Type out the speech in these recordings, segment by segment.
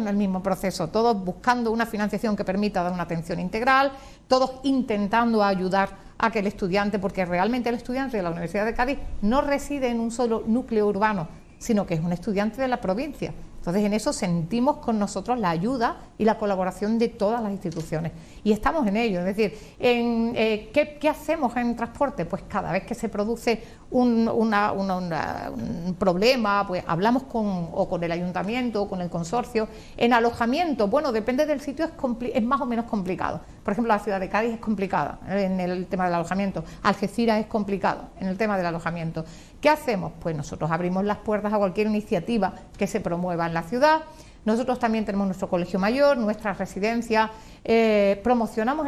en el mismo proceso, todos buscando una financiación que permita dar una atención integral, todos intentando ayudar a que el estudiante, porque realmente el estudiante de la Universidad de Cádiz no reside en un solo núcleo urbano, sino que es un estudiante de la provincia. Entonces, en eso sentimos con nosotros la ayuda y la colaboración de todas las instituciones. Y estamos en ello, es decir, ¿qué hacemos en transporte? Pues cada vez que se produce un problema, pues hablamos con el ayuntamiento o con el consorcio. En alojamiento, bueno, depende del sitio, es más o menos complicado. Por ejemplo, la ciudad de Cádiz es complicada en el tema del alojamiento, Algeciras es complicado en el tema del alojamiento. ¿Qué hacemos? Pues nosotros abrimos las puertas a cualquier iniciativa que se promueva en la ciudad. Nosotros también tenemos nuestro colegio mayor, nuestra residencia, promocionamos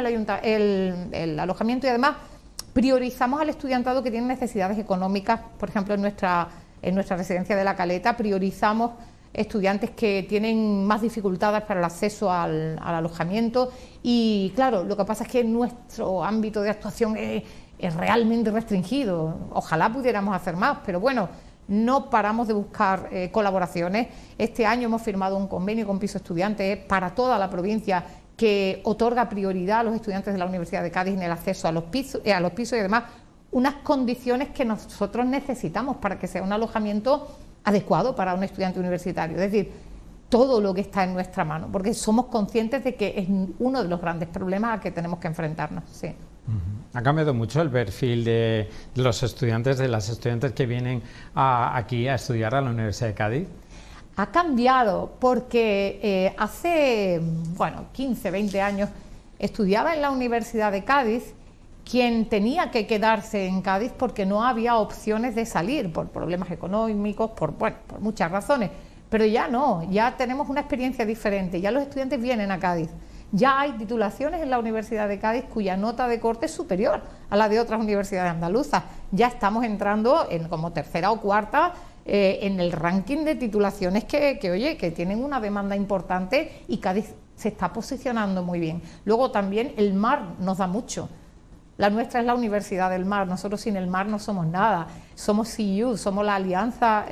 el alojamiento y además priorizamos al estudiantado que tiene necesidades económicas. Por ejemplo, en nuestra residencia de La Caleta priorizamos estudiantes que tienen más dificultades para el acceso al alojamiento y claro, lo que pasa es que nuestro ámbito de actuación es realmente restringido. Ojalá pudiéramos hacer más, pero bueno, no paramos de buscar colaboraciones. Este año hemos firmado un convenio con Piso Estudiantes para toda la provincia que otorga prioridad a los estudiantes de la Universidad de Cádiz en el acceso a los pisos y además unas condiciones que nosotros necesitamos para que sea un alojamiento adecuado para un estudiante universitario. Es decir, todo lo que está en nuestra mano, porque somos conscientes de que es uno de los grandes problemas a que tenemos que enfrentarnos. Sí. ¿Ha cambiado mucho el perfil de los estudiantes, de las estudiantes que vienen aquí a estudiar a la Universidad de Cádiz? Ha cambiado porque hace 15, 20 años estudiaba en la Universidad de Cádiz quien tenía que quedarse en Cádiz porque no había opciones de salir por problemas económicos, por muchas razones, pero ya no, ya tenemos una experiencia diferente, ya los estudiantes vienen a Cádiz. Ya hay titulaciones en la Universidad de Cádiz cuya nota de corte es superior a la de otras universidades andaluzas. Ya estamos entrando como tercera o cuarta en el ranking de titulaciones que tienen una demanda importante y Cádiz se está posicionando muy bien. Luego también el mar nos da mucho. La nuestra es la Universidad del Mar, nosotros sin el mar no somos nada. Somos CEU, somos la Alianza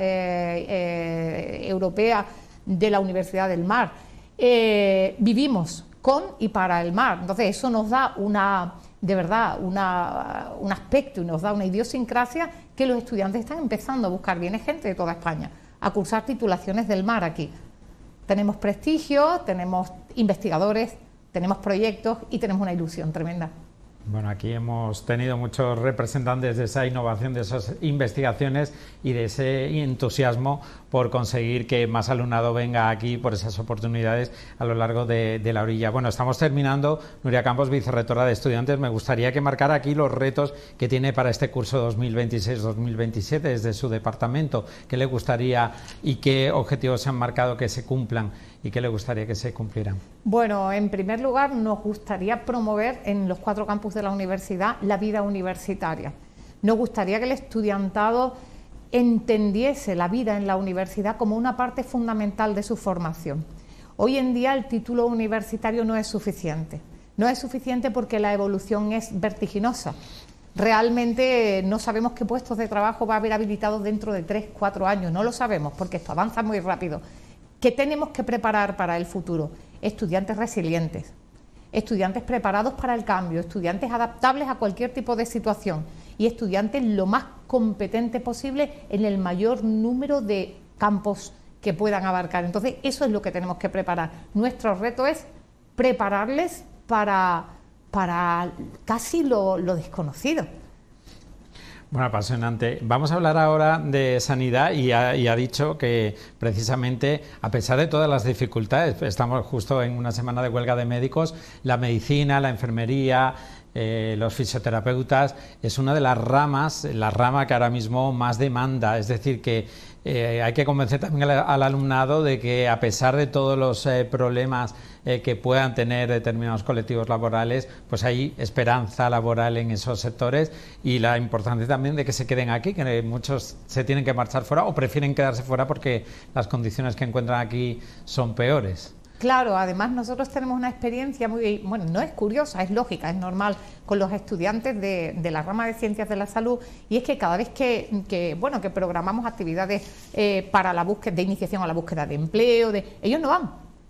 Europea de la Universidad del Mar. Vivimos con y para el mar, entonces eso nos da un aspecto y nos da una idiosincrasia que los estudiantes están empezando a buscar. Viene gente de toda España a cursar titulaciones del mar aquí. Tenemos prestigio, tenemos investigadores, tenemos proyectos y tenemos una ilusión tremenda. Bueno, aquí hemos tenido muchos representantes de esa innovación, de esas investigaciones y de ese entusiasmo por conseguir que más alumnado venga aquí por esas oportunidades a lo largo de la orilla. Bueno, estamos terminando. Nuria Campos, vicerrectora de Estudiantes, me gustaría que marcara aquí los retos que tiene para este curso 2026-2027 desde su departamento. ¿Qué le gustaría y qué objetivos se han marcado que se cumplan y qué le gustaría que se cumplieran? Bueno, en primer lugar nos gustaría promover en los 4 campus de la universidad la vida universitaria. Nos gustaría que el estudiantado entendiese la vida en la universidad como una parte fundamental de su formación. Hoy en día el título universitario no es suficiente. No es suficiente porque la evolución es vertiginosa. Realmente no sabemos qué puestos de trabajo va a haber habilitados dentro de 3, 4 años. No lo sabemos porque esto avanza muy rápido. ¿Qué tenemos que preparar para el futuro? Estudiantes resilientes, estudiantes preparados para el cambio, estudiantes adaptables a cualquier tipo de situación y estudiantes lo más competentes posible en el mayor número de campos que puedan abarcar. Entonces, eso es lo que tenemos que preparar. Nuestro reto es prepararles para casi lo desconocido. Bueno, apasionante. Vamos a hablar ahora de sanidad y ha dicho que precisamente, a pesar de todas las dificultades, estamos justo en una semana de huelga de médicos, la medicina, la enfermería, los fisioterapeutas, es una de las ramas, la rama que ahora mismo más demanda, es decir, que hay que convencer también al alumnado de que a pesar de todos los problemas que puedan tener determinados colectivos laborales, pues hay esperanza laboral en esos sectores y la importancia también de que se queden aquí, que muchos se tienen que marchar fuera o prefieren quedarse fuera porque las condiciones que encuentran aquí son peores. Claro, además nosotros tenemos una experiencia muy, bueno, no es curiosa, es lógica, es normal con los estudiantes de la rama de Ciencias de la Salud, y es que cada vez que programamos actividades para la búsqueda de iniciación a la búsqueda de empleo, ellos no van.